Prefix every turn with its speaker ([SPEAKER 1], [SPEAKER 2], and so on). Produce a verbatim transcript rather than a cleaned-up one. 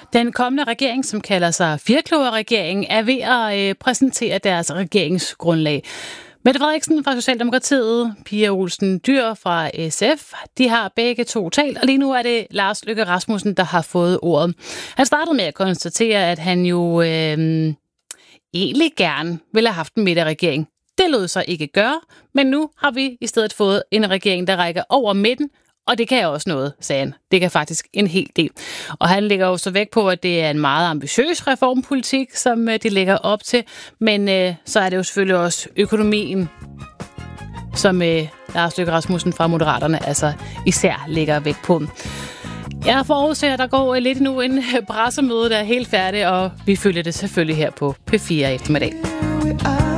[SPEAKER 1] Den kommende regering, som kalder sig Firkløver-regeringen, er ved at øh, præsentere deres regeringsgrundlag. Mette Frederiksen fra Socialdemokratiet, Pia Olsen Dyhr fra S F, de har begge to talt, og lige nu er det Lars Løkke Rasmussen, der har fået ordet. Han startede med at konstatere, at han jo øh, egentlig gerne ville have haft en midterregering. Det lod sig ikke gøre, men nu har vi i stedet fået en regering, der rækker over midten, og det kan også noget, sagde han. Det kan faktisk en hel del. Og han lægger jo så vægt på, at det er en meget ambitiøs reformpolitik, som de lægger op til. Men øh, så er det jo selvfølgelig også økonomien, som øh, Lars Løkke Rasmussen fra Moderaterne altså især lægger vægt på. Jeg forudser, at der går lidt nu en pressemøde, der er helt færdig, og vi følger det selvfølgelig her på P fire eftermiddag.